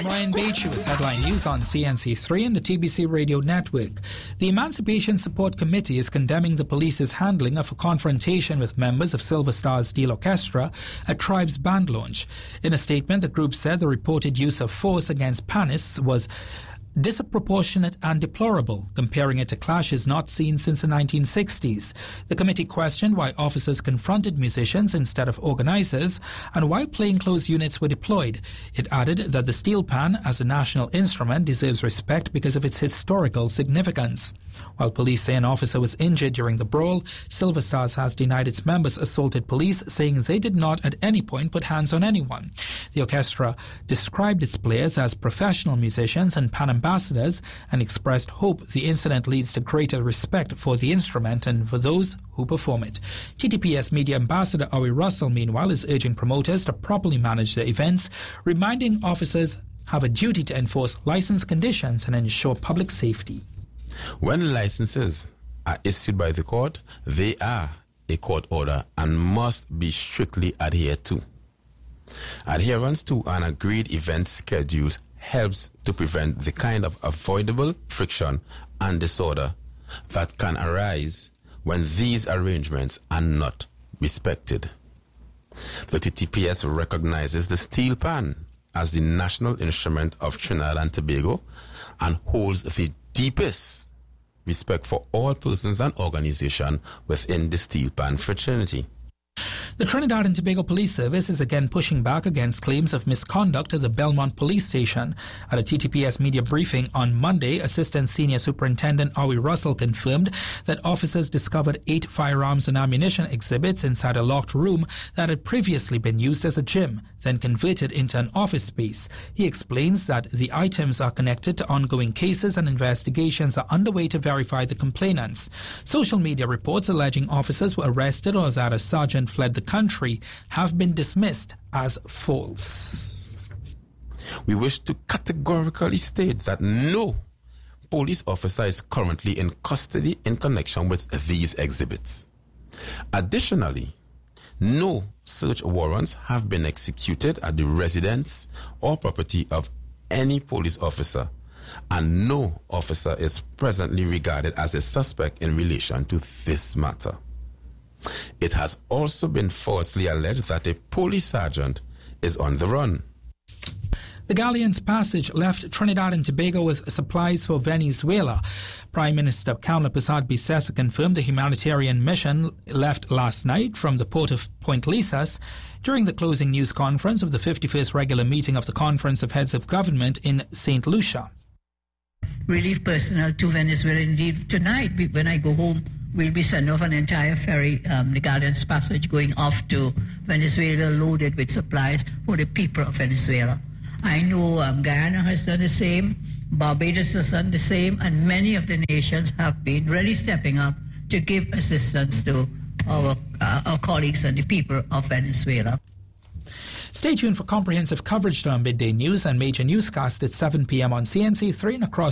I'm Ryan Beachy with headline news on CNC3 and the TBC Radio Network. The Emancipation Support Committee is condemning the police's handling of a confrontation with members of Silver Stars Steel Orchestra at Tribe's band launch. In a statement, the group said the reported use of force against panists was disproportionate and deplorable, comparing it to clashes not seen since the 1960s. The committee questioned why officers confronted musicians instead of organizers and why plainclothes units were deployed. It added that the steel pan as a national instrument deserves respect because of its historical significance. While police say an officer was injured during the brawl, Silver Stars has denied its members assaulted police, saying they did not at any point put hands on anyone. The orchestra described its players as professional musicians and pan ambassadors and expressed hope the incident leads to greater respect for the instrument and for those who perform it. TTPS Media Ambassador Howie Russell, meanwhile, is urging promoters to properly manage their events, reminding officers have a duty to enforce license conditions and ensure public safety. When licenses are issued by the court, they are a court order and must be strictly adhered to. Adherence to an agreed event schedule helps to prevent the kind of avoidable friction and disorder that can arise when these arrangements are not respected. The TTPS recognizes the steel pan as the national instrument of Trinidad and Tobago and holds the deepest respect for all persons and organizations within the steel pan fraternity. The Trinidad and Tobago Police Service is again pushing back against claims of misconduct at the Belmont Police Station. At a TTPS media briefing on Monday, Assistant Senior Superintendent Howie Russell confirmed that officers discovered 8 firearms and ammunition exhibits inside a locked room that had previously been used as a gym, then converted into an office space. He explains that the items are connected to ongoing cases and investigations are underway to verify the complainants. Social media reports alleging officers were arrested or that a sergeant fled the country have been dismissed as false. We wish to categorically state that no police officer is currently in custody in connection with these exhibits. Additionally, no search warrants have been executed at the residence or property of any police officer, and no officer is presently regarded as a suspect in relation to this matter. It has also been falsely alleged that a police sergeant is on the run. The Galleon's Passage left Trinidad and Tobago with supplies for Venezuela. Prime Minister Kamla Persad-Bissessar confirmed the humanitarian mission left last night from the port of Point Lisas during the closing news conference of the 51st regular meeting of the Conference of Heads of Government in St. Lucia. Relief personnel to Venezuela. Indeed, tonight when I go home, we'll be sending off an entire ferry, the Galleon's Passage, going off to Venezuela loaded with supplies for the people of Venezuela. I know Guyana has done the same, Barbados has done the same, and many of the nations have been really stepping up to give assistance to our colleagues and the people of Venezuela. Stay tuned for comprehensive coverage to our midday news and major newscast at 7 p.m. on CNC3 and across